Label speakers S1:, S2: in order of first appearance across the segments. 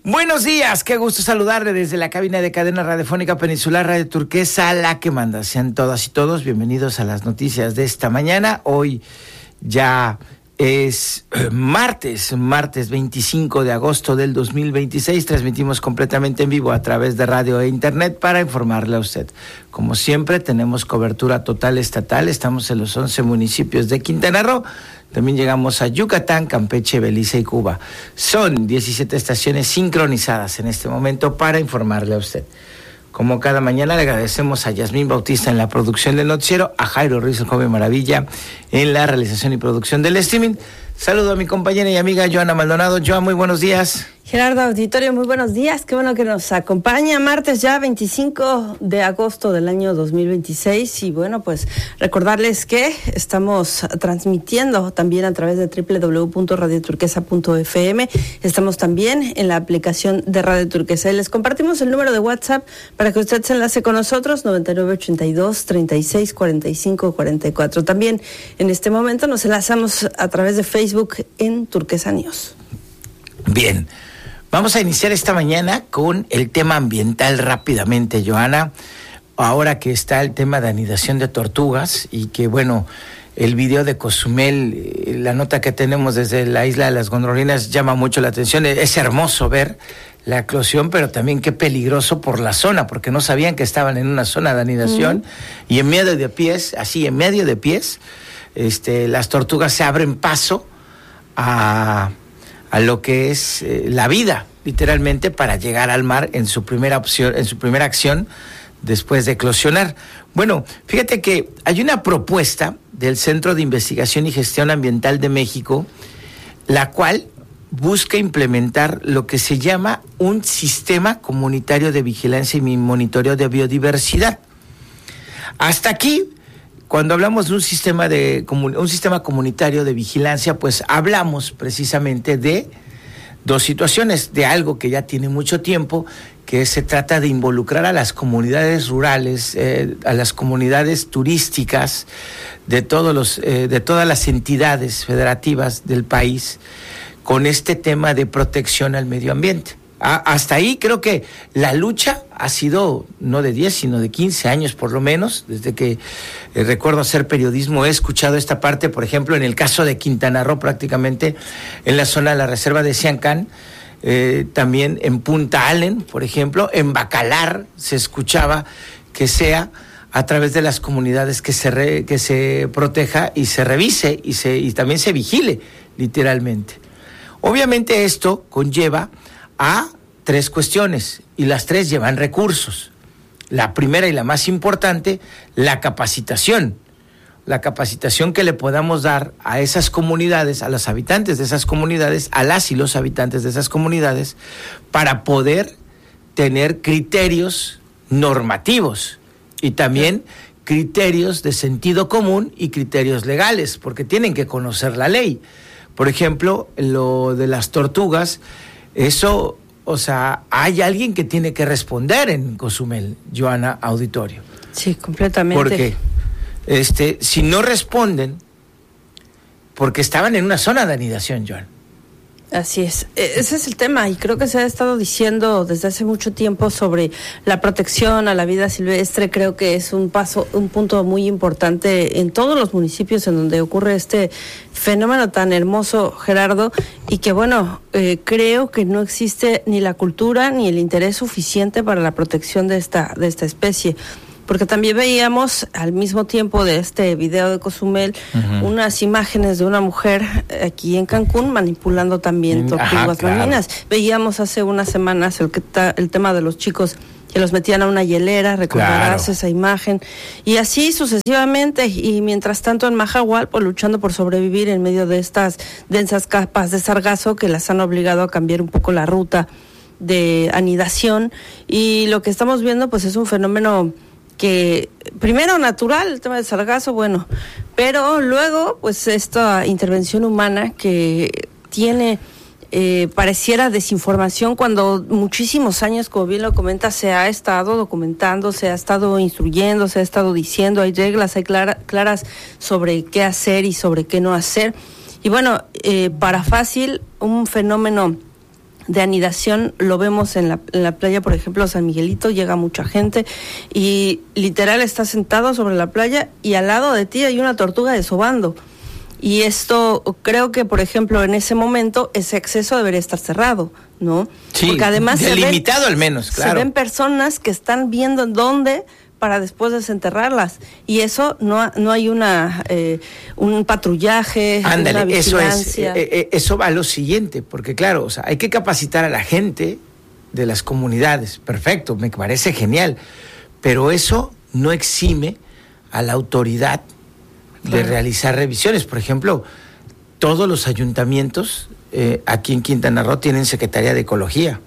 S1: Buenos días, qué gusto saludarle desde la cabina de cadena radiofónica Peninsular Radio Turquesa, la que manda. Sean todas y todos bienvenidos a las noticias de esta mañana. Hoy ya es martes 25 de agosto del 2026. Transmitimos completamente en vivo a través de radio e internet para informarle a usted. Como siempre, tenemos cobertura total estatal. Estamos en los 11 municipios de Quintana Roo. También llegamos a Yucatán, Campeche, Belice y Cuba. Son 17 estaciones sincronizadas en este momento para informarle a usted. Como cada mañana, le agradecemos a Yasmín Bautista en la producción del noticiero, a Jairo Ruiz, el joven maravilla, en la realización y producción del streaming. Saludo a mi compañera y amiga Joana Maldonado. Joana, muy buenos días.
S2: Gerardo Auditorio, muy buenos días. Qué bueno que nos acompaña. Martes ya 25 de agosto del año 2026. Y bueno, pues recordarles que estamos transmitiendo también a través de www.radioturquesa.fm. Estamos también en la aplicación de Radio Turquesa. Y les compartimos el número de WhatsApp para que usted se enlace con nosotros, 9982-364544. También en este momento nos enlazamos a través de Facebook en Turquesa News.
S1: Bien. Vamos a iniciar esta mañana con el tema ambiental rápidamente, Joana. Ahora que está el tema de anidación de tortugas y que, bueno, el video de Cozumel, la nota que tenemos desde la isla de las Gondolinas llama mucho la atención. Es hermoso ver la eclosión, pero también qué peligroso por la zona, porque no sabían que estaban en una zona de anidación. Y en medio de pies, las tortugas se abren paso a lo que es la vida, literalmente, para llegar al mar en su primera acción después de eclosionar. Bueno, fíjate que hay una propuesta del Centro de Investigación y Gestión Ambiental de México, la cual busca implementar lo que se llama un sistema comunitario de vigilancia y monitoreo de biodiversidad. Hasta aquí, cuando hablamos de un sistema comunitario de vigilancia, pues hablamos precisamente de dos situaciones, de algo que ya tiene mucho tiempo, que se trata de involucrar a las comunidades rurales, a las comunidades turísticas de todas las entidades federativas del país, con este tema de protección al medio ambiente. Hasta ahí creo que la lucha ha sido no de 10, sino de 15 años por lo menos. Desde que recuerdo hacer periodismo he escuchado esta parte, por ejemplo, en el caso de Quintana Roo, prácticamente en la zona de la reserva de Siancán, también en Punta Allen, por ejemplo, en Bacalar se escuchaba que sea a través de las comunidades que se proteja y se revise y también se vigile, literalmente. Obviamente esto conlleva a tres cuestiones, y las tres llevan recursos. La primera y la más importante, la capacitación que le podamos dar a esas comunidades, a los habitantes de esas comunidades, a las y los habitantes de esas comunidades, para poder tener criterios normativos y también criterios de sentido común y criterios legales, porque tienen que conocer la ley. Por ejemplo, lo de las tortugas, eso, hay alguien que tiene que responder en Cozumel, Joana Auditorio.
S2: Sí, completamente.
S1: Porque si no responden, porque estaban en una zona de anidación, Joana.
S2: Así es, ese es el tema, y creo que se ha estado diciendo desde hace mucho tiempo sobre la protección a la vida silvestre. Creo que es un punto muy importante en todos los municipios en donde ocurre este fenómeno tan hermoso, Gerardo, y que bueno, creo que no existe ni la cultura ni el interés suficiente para la protección de esta especie. Porque también veíamos al mismo tiempo de este video de Cozumel unas imágenes de una mujer aquí en Cancún manipulando también tortugas marinas. Veíamos hace unas semanas el tema de los chicos que los metían a una hielera, recordarás esa imagen, y así sucesivamente. Y mientras tanto en Mahahual, pues luchando por sobrevivir en medio de estas densas capas de sargazo que las han obligado a cambiar un poco la ruta de anidación. Y lo que estamos viendo pues es un fenómeno que primero natural, el tema del sargazo, bueno, pero luego pues esta intervención humana que tiene pareciera desinformación, cuando muchísimos años, como bien lo comenta, se ha estado documentando, se ha estado instruyendo, se ha estado diciendo, hay reglas, hay claras sobre qué hacer y sobre qué no hacer. Y bueno, para fácil, un fenómeno de anidación lo vemos en la playa, por ejemplo, San Miguelito, llega mucha gente y literal estás sentado sobre la playa y al lado de ti hay una tortuga desobando. Y esto, creo que, por ejemplo, en ese momento, ese acceso debería estar cerrado, ¿no?
S1: Sí,
S2: porque además
S1: delimitado al menos, claro.
S2: Se ven personas que están viendo en dónde para después desenterrarlas. Y eso no hay un patrullaje,
S1: ándale,
S2: una vigilancia.
S1: Eso va a lo siguiente, porque claro, o sea, hay que capacitar a la gente de las comunidades. Perfecto, me parece genial. Pero eso no exime a la autoridad de realizar revisiones. Por ejemplo, todos los ayuntamientos aquí en Quintana Roo tienen Secretaría de Ecología,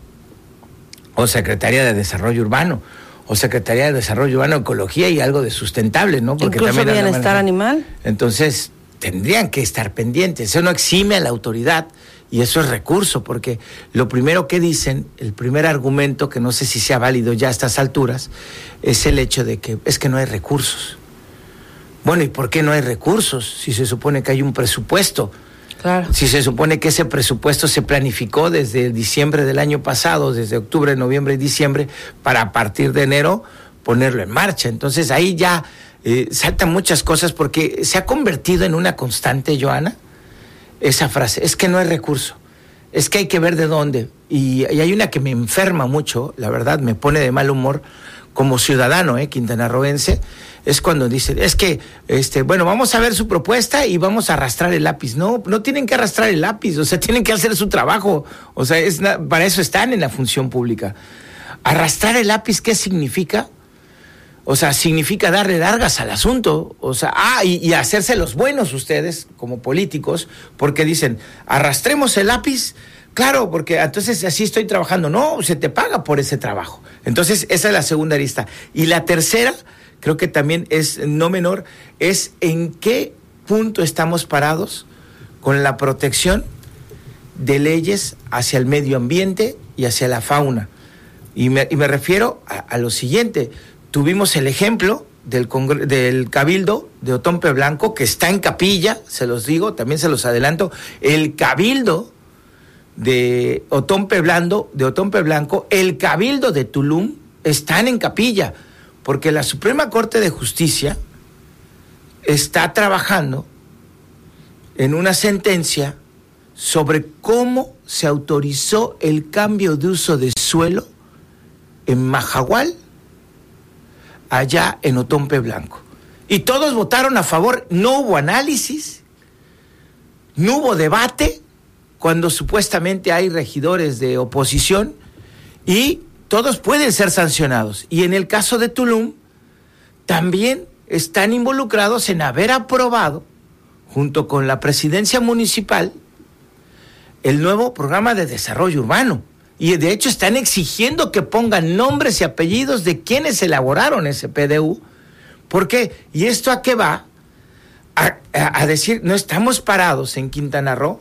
S1: o Secretaría de Desarrollo Urbano, o Secretaría de Desarrollo Urbano, Ecología y algo de sustentable, ¿no? Porque
S2: incluso
S1: también
S2: bienestar animal.
S1: Entonces, tendrían que estar pendientes. Eso no exime a la autoridad y eso es recurso, porque lo primero que dicen, el primer argumento, que no sé si sea válido ya a estas alturas, es el hecho de que es que no hay recursos. Bueno, ¿y por qué no hay recursos? Si se supone que hay un presupuesto.
S2: Claro.
S1: Si se supone que ese presupuesto se planificó desde diciembre del año pasado, desde octubre, noviembre y diciembre, para a partir de enero ponerlo en marcha. Entonces ahí ya saltan muchas cosas porque se ha convertido en una constante, Joana, esa frase, es que no hay recurso, es que hay que ver de dónde. Y hay una que me enferma mucho, la verdad, me pone de mal humor como ciudadano quintanarroense, es cuando dicen, es que, bueno, vamos a ver su propuesta y vamos a arrastrar el lápiz. No tienen que arrastrar el lápiz, o sea, tienen que hacer su trabajo, o sea, para eso están en la función pública. Arrastrar el lápiz, ¿qué significa? O sea, significa darle largas al asunto, o sea, y hacerse los buenos ustedes, como políticos, porque dicen, arrastremos el lápiz. Claro, porque entonces así estoy trabajando. No, se te paga por ese trabajo. Entonces, esa es la segunda arista. Y la tercera, creo que también es no menor, es en qué punto estamos parados con la protección de leyes hacia el medio ambiente y hacia la fauna. Y me refiero a lo siguiente. Tuvimos el ejemplo del Cabildo de Otompe Blanco, que está en capilla, se los digo, también se los adelanto. El Cabildo de Otompe Blanco, el Cabildo de Tulum están en capilla, porque la Suprema Corte de Justicia está trabajando en una sentencia sobre cómo se autorizó el cambio de uso de suelo en Mahahual, allá en Otompe Blanco. Y todos votaron a favor, no hubo análisis, no hubo debate, cuando supuestamente hay regidores de oposición, y todos pueden ser sancionados. Y en el caso de Tulum, también están involucrados en haber aprobado, junto con la presidencia municipal, el nuevo programa de desarrollo urbano. Y de hecho están exigiendo que pongan nombres y apellidos de quienes elaboraron ese PDU. ¿Por qué? ¿Y esto a qué va? A decir, no estamos parados en Quintana Roo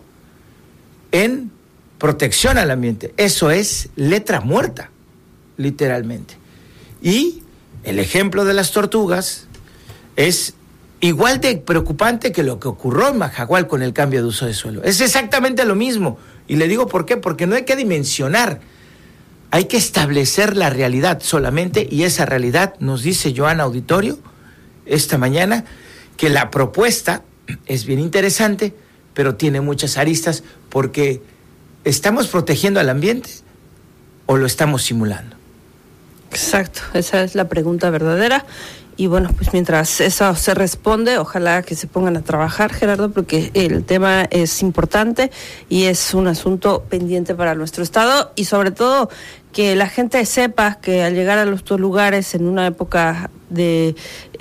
S1: en protección al ambiente. Eso es letra muerta, literalmente. Y el ejemplo de las tortugas es igual de preocupante que lo que ocurrió en Mahahual con el cambio de uso de suelo. Es exactamente lo mismo. Y le digo por qué, porque no hay que dimensionar, hay que establecer la realidad solamente, y esa realidad nos dice Joana Auditorio esta mañana, que la propuesta es bien interesante, pero tiene muchas aristas, porque ¿estamos protegiendo al ambiente o lo estamos simulando?
S2: Exacto, esa es la pregunta verdadera. Y bueno, pues mientras eso se responde, ojalá que se pongan a trabajar, Gerardo, porque el tema es importante y es un asunto pendiente para nuestro estado, y sobre todo que la gente sepa que al llegar a estos lugares en una época en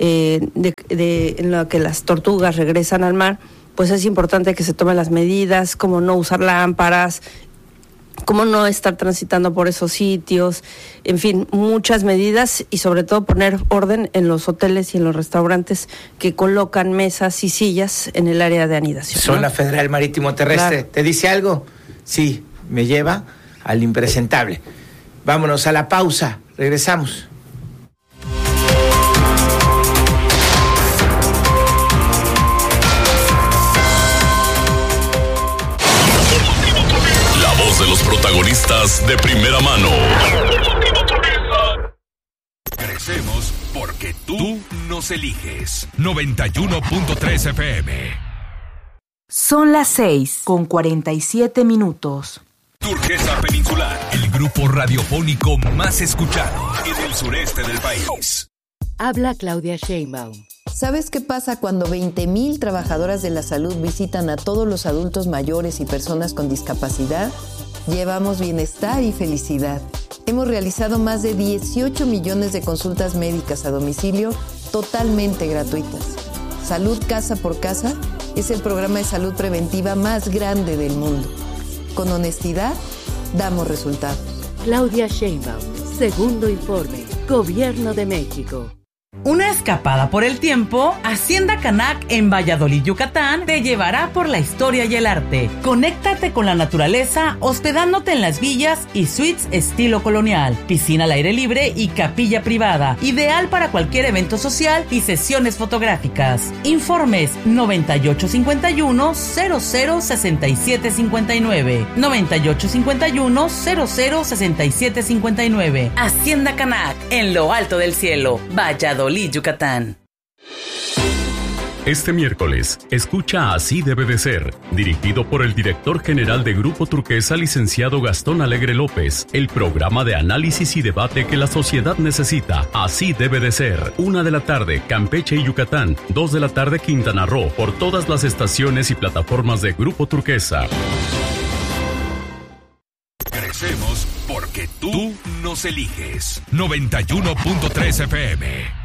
S2: la que las tortugas regresan al mar, pues es importante que se tomen las medidas, como no usar lámparas, cómo no estar transitando por esos sitios, en fin, muchas medidas, y sobre todo poner orden en los hoteles y en los restaurantes que colocan mesas y sillas en el área de anidación.
S1: Zona Federal Marítimo Terrestre. Claro. ¿Te dice algo? Sí, me lleva al impresentable. Vámonos a la pausa, regresamos.
S3: los protagonistas de primera mano. Crecemos porque tú nos eliges. 91.3 FM.
S4: Son las 6:47.
S3: Turquesa Peninsular, el grupo radiofónico más escuchado en el sureste del país.
S5: Habla Claudia Sheinbaum.
S6: ¿Sabes qué pasa cuando 20,000 trabajadoras de la salud visitan a todos los adultos mayores y personas con discapacidad? Llevamos bienestar y felicidad. Hemos realizado más de 18 millones de consultas médicas a domicilio totalmente gratuitas. Salud Casa por Casa es el programa de salud preventiva más grande del mundo. Con honestidad, damos resultados.
S5: Claudia Sheinbaum, segundo informe, Gobierno de México.
S7: Una escapada por el tiempo, Hacienda Canac en Valladolid, Yucatán, te llevará por la historia y el arte. Conéctate con la naturaleza hospedándote en las villas y suites estilo colonial, piscina al aire libre y capilla privada, ideal para cualquier evento social y sesiones fotográficas. Informes 9851-006759, 9851-006759. Hacienda Canac, en lo alto del cielo, Valladolid, Yucatán.
S8: Este miércoles, escucha Así debe de ser, dirigido por el director general de Grupo Turquesa, licenciado Gastón Alegre López, el programa de análisis y debate que la sociedad necesita. Así debe de ser. 1 de la tarde, Campeche y Yucatán. 2 de la tarde, Quintana Roo, por todas las estaciones y plataformas de Grupo Turquesa.
S3: Crecemos porque tú nos eliges. 91.3 FM.